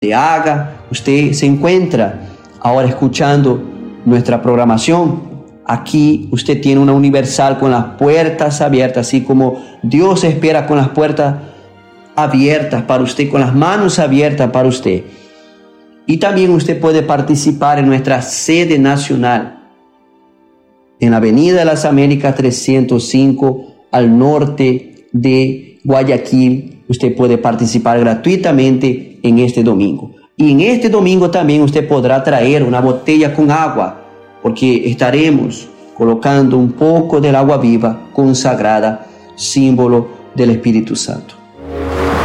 haga. Usted se encuentra ahora escuchando nuestra programación. Aquí usted tiene una universal con las puertas abiertas, así como Dios espera con las puertas abiertas para usted, con las manos abiertas para usted. Y también usted puede participar en nuestra sede nacional en la Avenida de las Américas 305 al norte de Guayaquil. Usted puede participar gratuitamente en este domingo. Y en este domingo también usted podrá traer una botella con agua, porque estaremos colocando un poco del agua viva consagrada, símbolo del Espíritu Santo.